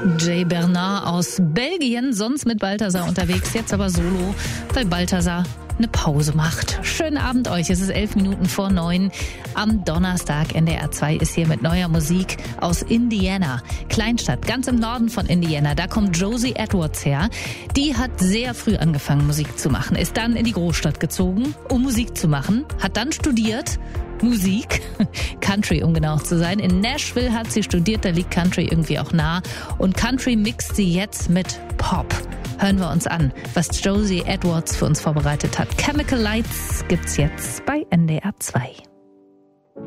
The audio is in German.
Jay Bernard aus Belgien, sonst mit Balthasar unterwegs, jetzt aber solo, weil Balthasar eine Pause macht. Schönen Abend euch, es ist 8:11 am Donnerstag. NDR 2 ist hier mit neuer Musik aus Indiana, Kleinstadt, ganz im Norden von Indiana. Da kommt Josie Edwards her. Die hat sehr früh angefangen, Musik zu machen, ist dann in die Großstadt gezogen, um Musik zu machen, hat dann studiert, Musik, Country, um genau zu sein. In Nashville hat sie studiert, da liegt Country irgendwie auch nah. Und Country mixt sie jetzt mit Pop. Hören wir uns an, was Josie Edwards für uns vorbereitet hat. Chemical Lights gibt's jetzt bei NDR 2.